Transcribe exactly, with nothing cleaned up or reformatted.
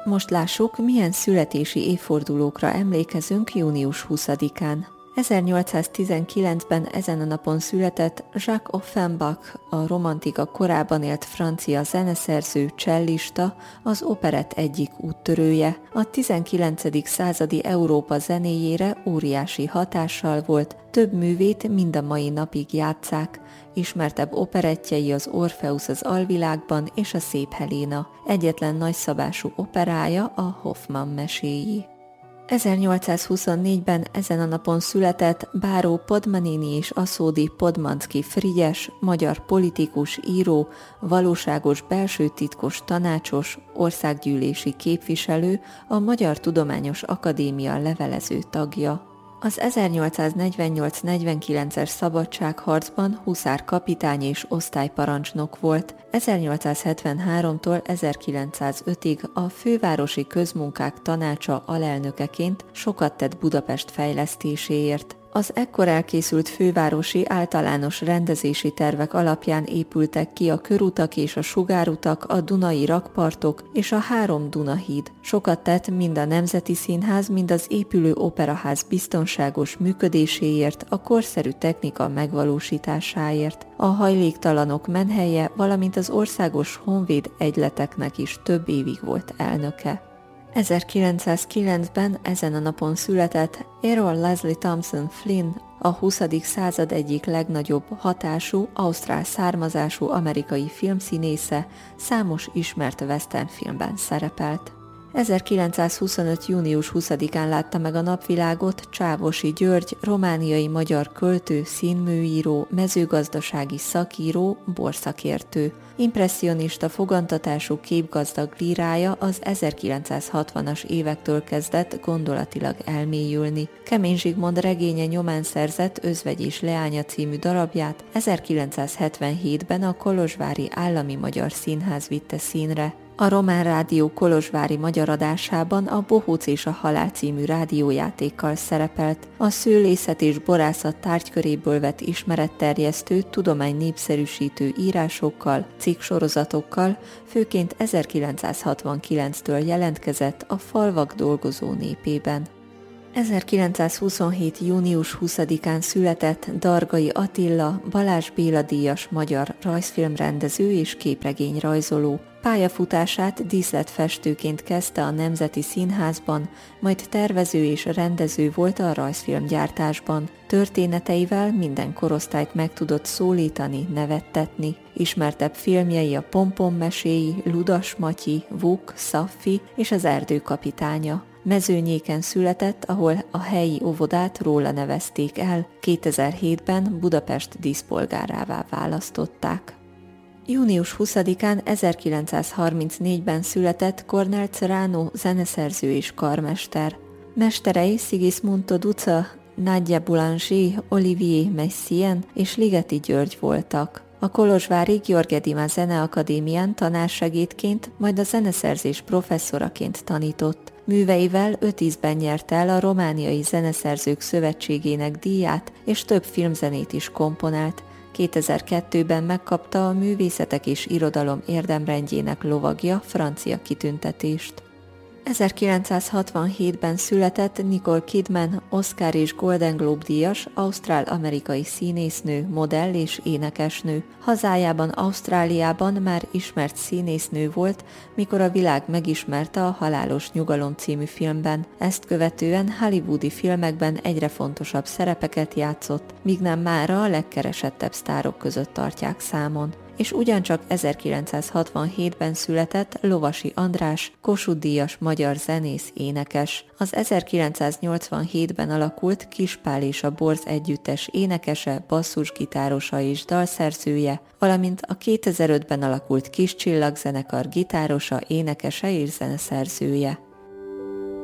Most lássuk, milyen születési évfordulókra emlékezünk június huszadikán. ezernyolcszáztizenkilencben ezen a napon született Jacques Offenbach, a romantika korában élt francia zeneszerző, csellista, az operett egyik úttörője. A tizenkilencedik századi Európa zenéjére óriási hatással volt, több művét mind a mai napig játsszák. Ismertebb operettjei az Orfeusz az alvilágban és a Szép Heléna. Egyetlen nagyszabású operája a Hoffmann meséi. ezernyolcszázhuszonnégyben ezen a napon született Báró Podmanini és Aszódi Podmanszky Frigyes, magyar politikus, író, valóságos belsőtitkos tanácsos, országgyűlési képviselő, a Magyar Tudományos Akadémia levelező tagja. Az ezernyolcszáznegyvennyolc-negyvenkilences szabadságharcban huszárkapitány és osztályparancsnok volt. ezernyolcszázhetvenháromtól ezerkilencszázötig a Fővárosi Közmunkák Tanácsa alelnökeként sokat tett Budapest fejlesztéséért. Az ekkor elkészült fővárosi általános rendezési tervek alapján épültek ki a körutak és a sugárutak, a dunai rakpartok és a három Dunahíd. Sokat tett mind a Nemzeti Színház, mind az épülő operaház biztonságos működéséért, a korszerű technika megvalósításáért. A hajléktalanok menhelye, valamint az országos honvéd egyleteknek is több évig volt elnöke. ezerkilencszázkilencben ezen a napon született Errol Leslie Thompson Flynn, a huszadik század egyik legnagyobb hatású, ausztrál származású amerikai filmszínésze, számos ismert western filmben szerepelt. ezerkilencszázhuszonöt. június huszadikán látta meg a napvilágot Csávosi György, romániai magyar költő, színműíró, mezőgazdasági szakíró, borszakértő. Impresszionista fogantatású képgazdag lírája az ezerkilencszázhatvanas évektől kezdett gondolatilag elmélyülni. Kemény Zsigmond regénye nyomán szerzett Özvegy és leánya című darabját ezerkilencszázhetvenhétben a kolozsvári Állami Magyar Színház vitte színre. A Román Rádió kolozsvári magyar adásában a Bohóc és a Halál című rádiójátékkal szerepelt. A szőlészet és borászat tárgyköréből vett ismeretterjesztő, tudomány népszerűsítő írásokkal, cikksorozatokkal, főként ezerkilencszázhatvankilenctől jelentkezett a Falvak dolgozó népében. ezerkilencszázhuszonhét. június huszadikán született Dargai Attila, Balázs Béla díjas magyar rajzfilmrendező és képregényrajzoló. Pályafutását díszletfestőként kezdte a Nemzeti Színházban, majd tervező és rendező volt a rajzfilmgyártásban. Történeteivel minden korosztályt meg tudott szólítani, nevettetni. Ismertebb filmjei a Pompom meséi, Ludas Matyi, Vuk, Szaffi és az Erdő kapitánya. Mezőnyéken született, ahol a helyi óvodát róla nevezték el, kétezer-hétben Budapest díszpolgárává választották. június huszadikán ezerkilencszázharmincnégyben született Cornel Serrano zeneszerző és karmester. Mesterei Sigismund Duca, Nadia Boulanger, Olivier Messiaen és Ligeti György voltak. A kolozsvári Gheorghe Dima Zeneakadémián tanársegédként, majd a zeneszerzés professzoraként tanított. Műveivel öt ízben nyerte el a Romániai Zeneszerzők Szövetségének díját, és több filmzenét is komponált. kétezer-kettőben megkapta a Művészetek és Irodalom érdemrendjének lovagja francia kitüntetést. ezerkilencszázhatvanhétben született Nicole Kidman, Oscar és Golden Globe díjas ausztrál-amerikai színésznő, modell és énekesnő. Hazájában, Ausztráliában már ismert színésznő volt, mikor a világ megismerte a Halálos nyugalom című filmben. Ezt követően hollywoodi filmekben egyre fontosabb szerepeket játszott, míg nem mára a legkeresettebb sztárok között tartják számon. És ugyancsak ezerkilencszázhatvanhétben született Lovasi András, Kossuth-díjas magyar zenész, énekes. Az ezerkilencszáznyolcvanhétben alakult Kispál és a Borz együttes énekese, basszusgitárosa és dalszerzője, valamint a kétezer-ötben alakult Kis Csillag zenekar gitárosa, énekese és zeneszerzője.